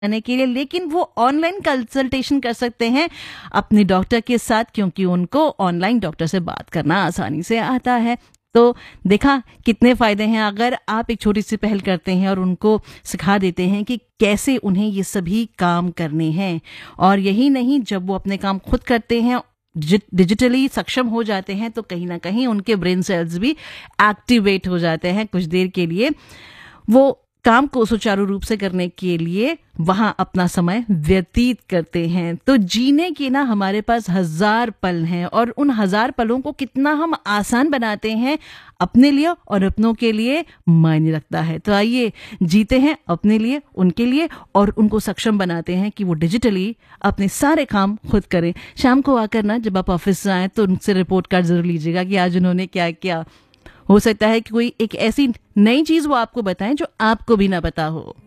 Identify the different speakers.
Speaker 1: करने के लिए, लेकिन वो ऑनलाइन कंसल्टेशन कर सकते हैं अपने डॉक्टर के साथ, क्योंकि उनको ऑनलाइन डॉक्टर से बात करना आसानी से आता है। तो देखा कितने फायदे हैं अगर आप एक छोटी सी पहल करते हैं और उनको सिखा देते हैं कि कैसे उन्हें ये सभी काम करने हैं। और यही नहीं, जब वो अपने काम खुद करते हैं, डिजिटली सक्षम हो जाते हैं, तो कहीं ना कहीं उनके ब्रेन सेल्स भी एक्टिवेट हो जाते हैं कुछ देर के लिए। वो काम को सुचारू रूप से करने के लिए वहां अपना समय व्यतीत करते हैं। तो जीने के ना हमारे पास 1000 पल हैं, और उन 1000 पलों को कितना हम आसान बनाते हैं अपने लिए और अपनों के लिए मायने रखता है। तो आइए जीते हैं अपने लिए, उनके लिए, और उनको सक्षम बनाते हैं कि वो डिजिटली अपने सारे काम खुद करें। शाम को आकर ना जब आप ऑफिस आए तो उनसे रिपोर्ट कार्ड जरूर लीजिएगा कि आज उन्होंने क्या किया। हो सकता है कि कोई एक ऐसी नई चीज वो आपको बताएं जो आपको भी ना पता हो।